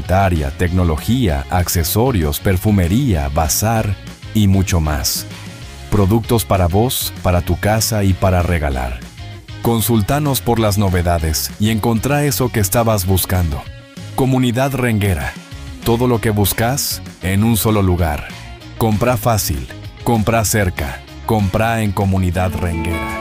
indumentaria, tecnología, accesorios, perfumería, bazar y mucho más. Productos para vos, para tu casa y para regalar. Consultanos por las novedades y encontrá eso que estabas buscando. Comunidad Renguera. Todo lo que buscas en un solo lugar. Comprá fácil, comprá cerca, comprá en Comunidad Renguera.